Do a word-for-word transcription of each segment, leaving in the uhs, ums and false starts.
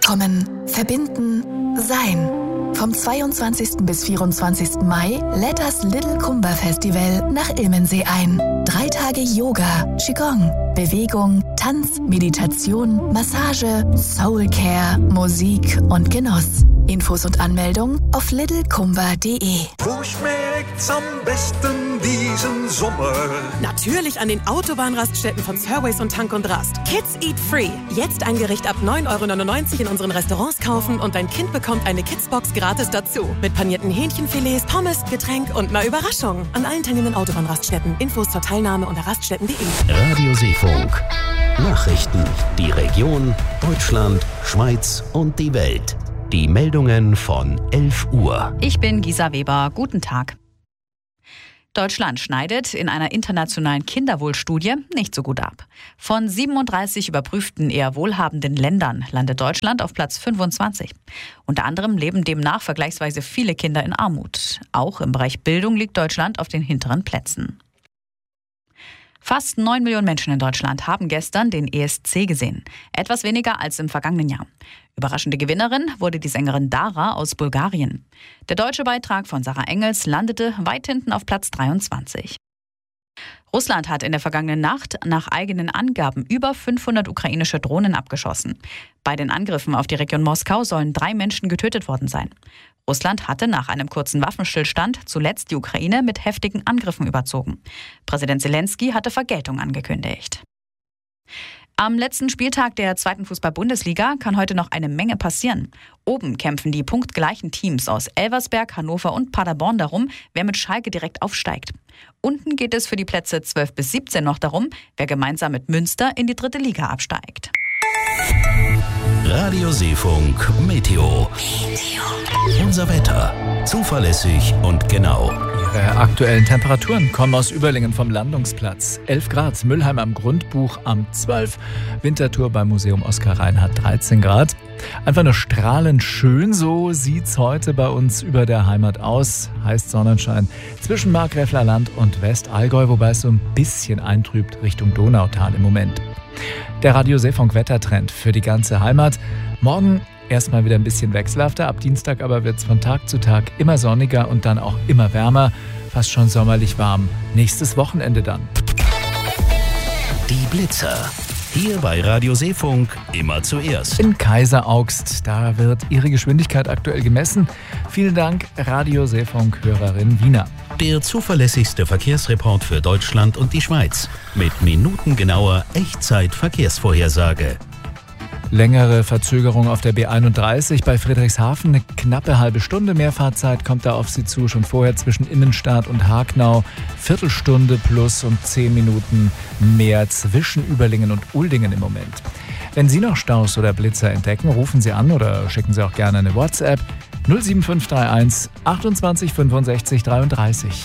Kommen, verbinden, sein. Vom zweiundzwanzigsten bis vierundzwanzigsten Mai lädt das Little Kumba Festival nach Ilmensee ein. Drei Tage Yoga, Qigong, Bewegung, Tanz, Meditation, Massage, Soulcare, Musik und Genuss. Infos und Anmeldung auf little kumba punkt de. Wo schmeckt's am besten diesen Sommer? Natürlich an den Autobahnraststätten von Surways und Tank und Rast. Kids Eat Free. Jetzt ein Gericht ab neun Euro neunundneunzig in unseren Restaurants kaufen und dein Kind bekommt eine Kidsbox gratis dazu. Mit panierten Hähnchenfilets, Pommes, Getränk und einer Überraschung. An allen teilnehmenden Autobahnraststätten. Infos zur Teilnahme unter raststätten punkt de. Radio Seefunk. Nachrichten, die Region, Deutschland, Schweiz und die Welt. Die Meldungen von elf Uhr. Ich bin Gisa Weber. Guten Tag. Deutschland schneidet in einer internationalen Kinderwohlstudie nicht so gut ab. Von siebenunddreißig überprüften eher wohlhabenden Ländern landet Deutschland auf Platz fünfundzwanzig. Unter anderem leben demnach vergleichsweise viele Kinder in Armut. Auch im Bereich Bildung liegt Deutschland auf den hinteren Plätzen. Fast neun Millionen Menschen in Deutschland haben gestern den E S C gesehen. Etwas weniger als im vergangenen Jahr. Überraschende Gewinnerin wurde die Sängerin Dara aus Bulgarien. Der deutsche Beitrag von Sarah Engels landete weit hinten auf Platz dreiundzwanzig. Russland hat in der vergangenen Nacht nach eigenen Angaben über fünfhundert ukrainische Drohnen abgeschossen. Bei den Angriffen auf die Region Moskau sollen drei Menschen getötet worden sein. Russland hatte nach einem kurzen Waffenstillstand zuletzt die Ukraine mit heftigen Angriffen überzogen. Präsident Zelensky hatte Vergeltung angekündigt. Am letzten Spieltag der zweiten Fußball-Bundesliga kann heute noch eine Menge passieren. Oben kämpfen die punktgleichen Teams aus Elversberg, Hannover und Paderborn darum, wer mit Schalke direkt aufsteigt. Unten geht es für die Plätze zwölf bis siebzehn noch darum, wer gemeinsam mit Münster in die dritte Liga absteigt. Radio Seefunk Meteo. Unser Wetter. Zuverlässig und genau. Ihre aktuellen Temperaturen kommen aus Überlingen vom Landungsplatz. elf Grad, Müllheim am Grundbuch am zwölf, Winterthur beim Museum Oskar Reinhardt dreizehn Grad. Einfach nur strahlend schön, so sieht's heute bei uns über der Heimat aus. Heißt Sonnenschein zwischen Markgräfler Land und Westallgäu, wobei es so ein bisschen eintrübt Richtung Donautal im Moment. Der Radio Seefunk Wettertrend für die ganze Heimat. Morgen erstmal wieder ein bisschen wechselhafter, ab Dienstag aber wird es von Tag zu Tag immer sonniger und dann auch immer wärmer, fast schon sommerlich warm. Nächstes Wochenende dann. Die Blitzer. Hier bei Radio Seefunk immer zuerst. In Kaiseraugst, da wird ihre Geschwindigkeit aktuell gemessen. Vielen Dank, Radio Seefunk-Hörerin Wiener. Der zuverlässigste Verkehrsreport für Deutschland und die Schweiz. Mit minutengenauer Echtzeit-Verkehrsvorhersage. Längere Verzögerung auf der B einunddreißig bei Friedrichshafen, eine knappe halbe Stunde mehr Fahrzeit kommt da auf Sie zu. Schon vorher zwischen Innenstadt und Hagnau, Viertelstunde plus und zehn Minuten mehr zwischen Überlingen und Uldingen im Moment. Wenn Sie noch Staus oder Blitzer entdecken, rufen Sie an oder schicken Sie auch gerne eine WhatsApp null sieben fünf drei eins achtundzwanzig fünfundsechzig dreiunddreißig.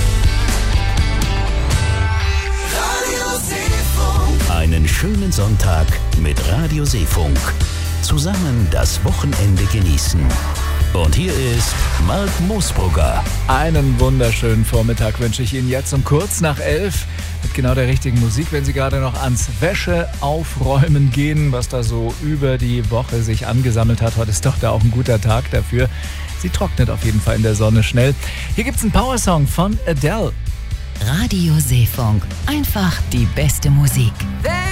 Einen schönen Sonntag mit Radio Seefunk. Zusammen das Wochenende genießen. Und hier ist Mark Moosbrugger. Einen wunderschönen Vormittag wünsche ich Ihnen jetzt um kurz nach elf mit genau der richtigen Musik, wenn Sie gerade noch ans Wäscheaufräumen gehen, was da so über die Woche sich angesammelt hat. Heute ist doch da auch ein guter Tag dafür. Sie trocknet auf jeden Fall in der Sonne schnell. Hier gibt's einen Powersong von Adele. Radio Seefunk. Einfach die beste Musik.